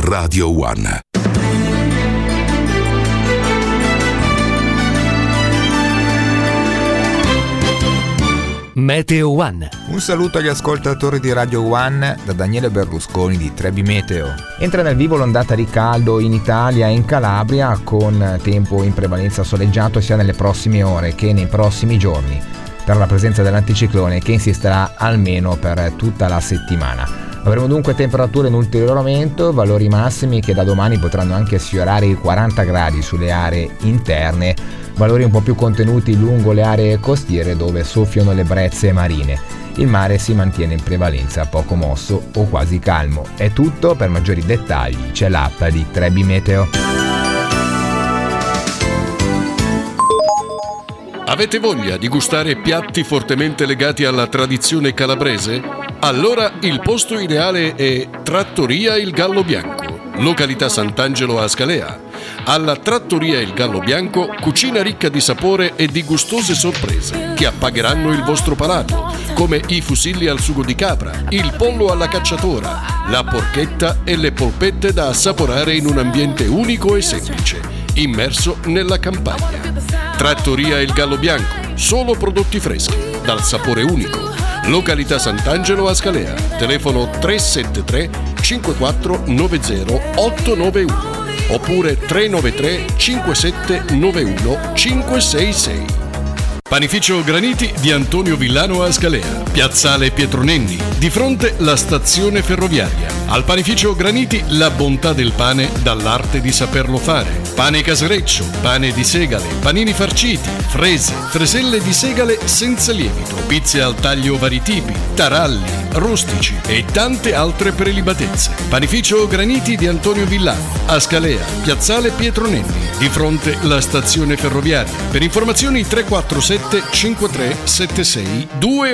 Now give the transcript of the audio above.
Radio One. Meteo One. Un saluto agli ascoltatori di Radio One da Daniele Berlusconi di Trebi Meteo. Entra nel vivo l'ondata di caldo in Italia e in Calabria, con tempo in prevalenza soleggiato sia nelle prossime ore che nei prossimi giorni, per la presenza dell'anticiclone che insisterà almeno per tutta la settimana. Avremo dunque temperature in ulteriore aumento, valori massimi che da domani potranno anche sfiorare i 40 gradi sulle aree interne, valori un po' più contenuti lungo le aree costiere dove soffiano le brezze marine. Il mare si mantiene in prevalenza poco mosso o quasi calmo. È tutto, per maggiori dettagli c'è l'app di Trebi Meteo. Avete voglia di gustare piatti fortemente legati alla tradizione calabrese? Allora il posto ideale è Trattoria Il Gallo Bianco, località Sant'Angelo a Scalea. Alla Trattoria Il Gallo Bianco, cucina ricca di sapore e di gustose sorprese che appagheranno il vostro palato, come i fusilli al sugo di capra, il pollo alla cacciatora, la porchetta e le polpette da assaporare in un ambiente unico e semplice, immerso nella campagna. Trattoria Il Gallo Bianco, solo prodotti freschi, dal sapore unico. Località Sant'Angelo a Scalea, telefono 373 5490 891 oppure 393 5791 566. Panificio Graniti di Antonio Villano a Scalea, piazzale Pietro Nenni, di fronte la stazione ferroviaria. Al Panificio Graniti la bontà del pane dall'arte di saperlo fare. Pane casereccio, pane di segale, panini farciti, frese, freselle di segale senza lievito, pizze al taglio vari tipi, taralli, rustici e tante altre prelibatezze. Panificio Graniti di Antonio Villano a Scalea, piazzale Pietro Nenni, di fronte la stazione ferroviaria. Per informazioni 347 53 76 2